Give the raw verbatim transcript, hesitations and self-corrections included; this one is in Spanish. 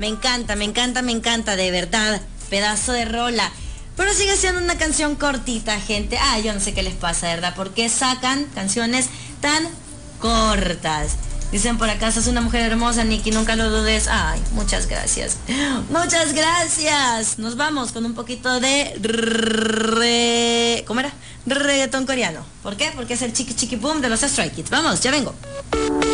Me encanta, me encanta, me encanta, de verdad. Pedazo de rola. Pero sigue siendo una canción cortita, gente. Ah, yo no sé qué les pasa, de verdad. ¿Por qué sacan canciones tan cortas? Dicen por acá, sos una mujer hermosa, Nikki, nunca lo dudes. Ay, muchas gracias. Muchas gracias. Nos vamos con un poquito de re... ¿Cómo era? Reggaetón coreano. ¿Por qué? Porque es el chiqui chiqui boom de los Stray Kids. Vamos, ya vengo.